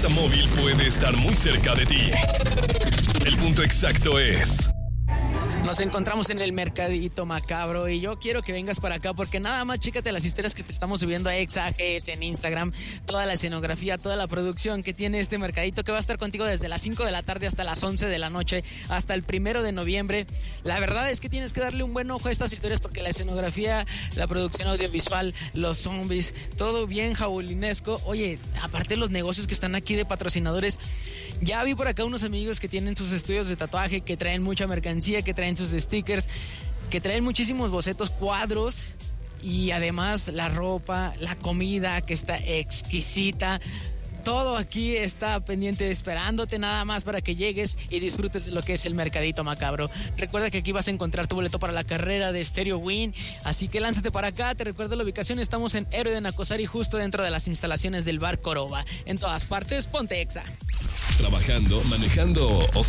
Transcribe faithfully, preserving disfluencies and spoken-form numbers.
Exa Móvil puede estar muy cerca de ti. El punto exacto es... Nos encontramos en el Mercadito Macabro y yo quiero que vengas para acá porque nada más chécate las historias que te estamos subiendo a Exa G S en Instagram, toda la escenografía, toda la producción que tiene este mercadito que va a estar contigo desde las cinco de la tarde hasta las once de la noche, hasta el primero de noviembre. La verdad es que tienes que darle un buen ojo a estas historias porque la escenografía, la producción audiovisual, los zombies, todo bien jabulinesco. Oye, aparte los negocios que están aquí de patrocinadores, ya vi por acá unos amigos que tienen sus estudios de tatuaje, que traen mucha mercancía, que traen sus stickers, que traen muchísimos bocetos, cuadros y además la ropa, la comida que está exquisita. Todo aquí está pendiente esperándote nada más para que llegues y disfrutes de lo que es el Mercadito Macabro. Recuerda que aquí vas a encontrar tu boleto para la carrera de Stereo Win, así que lánzate para acá. Te recuerdo la ubicación, estamos en Héroe de Nacosari, justo dentro de las instalaciones del Bar Coroba. En todas partes, ponte Exa. Trabajando, manejando o